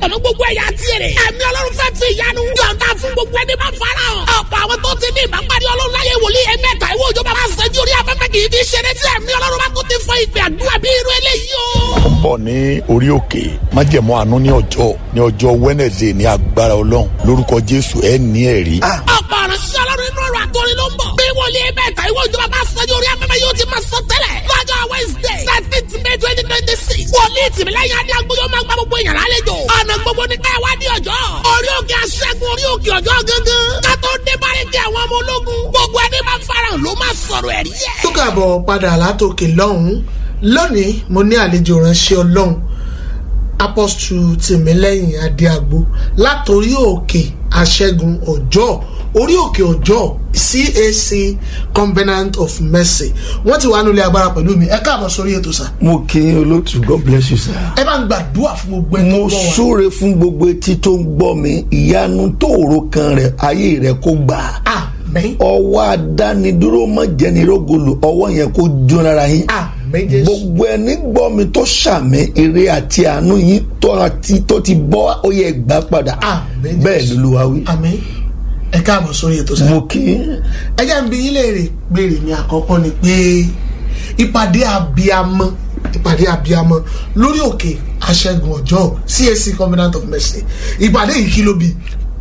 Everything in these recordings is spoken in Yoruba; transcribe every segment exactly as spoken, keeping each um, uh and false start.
pẹ̀lú gbogbo ẹ̀yà àti èrè. Ẹ̀mí Ọlọ́run fẹ́ fi ìyanu yọ̀ǹda fún gbogbo ẹni bá fara hàn. Ọ̀pọ̀ àwọn tó ti ní ìbápadì Ọlọ́run láyé wòlíì ẹ̀mẹ́ta ìwé òjò bàbá sẹ́jú orí afẹ́fẹ́ kì í ti ṣeré tí ẹ̀mí Ọlọ́run bá tún ti fọ ìpè àdúrà bí irú eléyìí o. bọ̀ ní orí òkè májẹ̀mú àánú ní ọjọ́ ní ọjọ́ Wednesday ní agbára Ọlọ́run lórúkọ Jésù ẹ̀ ní ẹ̀rí. Ọ̀pọ̀ ọ̀rọ̀ sí Ọlọ́run inú ọ̀rọ̀ àtọ́rin ló ń bọ̀. Bí wòlíì ẹ̀mẹ́ta ìwé òjò bàbá sẹ́jú orí afẹ́fẹ́ yóò ti máa sọ tẹ́lẹ̀. Lọ́jọ́ Wednesday thirteenth May twenty twenty six. Wòlíì tìmílẹ́yìn adé agbóyọ̀ máa gba gbogbo èèyàn lálejò. Ọ̀nà gbogbo ní káyọ̀ wá ní ọjọ́. Orí òkè aṣẹ́gun orí òkè ọjọ́ gangan. Kátó dé bárẹ́kì àwọn ọmọ ológun. Gbogbo ẹni máa farahàn ló máa sọ̀rọ̀ ẹ̀rí ẹ̀. tó kàbọ̀ padà látòkè lọ́hùn-ún lónìí mo ní àlejò ránṣẹ́ Ọlọ́run apọ́stù tìmílẹ́yìn adéagbó látòrí òkè aṣẹ́gun ọjọ́ orí òkè ọjọ́ C A C Covenant of Mercy. Wọ́n ti wà nílé agbára pẹ̀lú mi. Ẹ káàbọ̀ sórí ètò sà. Mo kí olóòtú, God bless you sir. Ẹ bá ń gbàdúrà fún gbogbo ẹni tó Mo gbọ́ wa. súre fún gbogbo etí tó ń gbọ́ mi, ìyanu tóòrò kan rẹ̀ ayé rẹ̀ kó gbà. Àmín. Ọwọ́ adánidúró mọ́ jẹnirógolo, ọwọ́ yẹn kó jó lára yín. Àmín Jésù. Gbogbo ẹni gbọ́ mi tó ṣàmì ire àti àánú yín tó ti bọ́ ó yẹ gbà padà. Àmín Jésù. Bẹ́ẹ̀ l'Olúwa wí. Àmín. Ẹ káàbọ̀ sórí ètò sà. Mo kí. Ẹ jẹ́ n bi yín léèrè béèrè mi àkọ́kọ́ ni pé ìpàdé abiyamọ ìpàdé abiyamọ lórí òkè aṣẹ́gun ọjọ́ C A C Covenant of Mercy, ìpàdé yìí kí ló bí?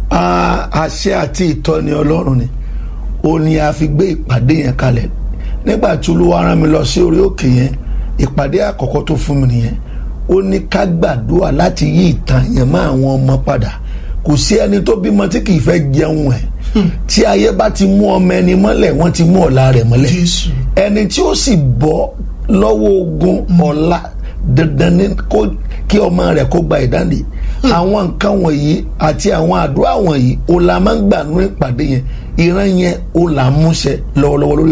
Àṣẹ àti ìtọ́ni Ọlọ́run ni ó ní a fi gbé ìpàdé yẹn kalẹ̀. Nígbà tí Olúwa rán mi lọ sí orí òkè yẹn, ìpàdé àkọ́kọ́ tó fún mi nìyẹn. Ó ní ká gbàdúrà láti yí ìtàn yẹn mọ́ àwọn ọmọ padà. Kò sí ẹni tó bímọ tí kì í fẹ́ jẹun ẹ̀. Tí ayé bá ti mú ọmọ ẹni mọ́lẹ̀, wọ́n ti mú ọ̀la rẹ̀ mọ́lẹ̀. Ẹni tí ó sì bọ́ lọ́wọ́ ogun ọ̀la dandan ni kí ọmọ rẹ̀ kó gba ìdáǹdè. Àwọn nǹkan wọ̀nyí àti àwọn àdúrà wọ̀nyí ó la máa ń gbà nínú ìpàdé yẹn. Ìran yẹn ó là ń múṣẹ lọ́wọ́lọ́wọ́ lórí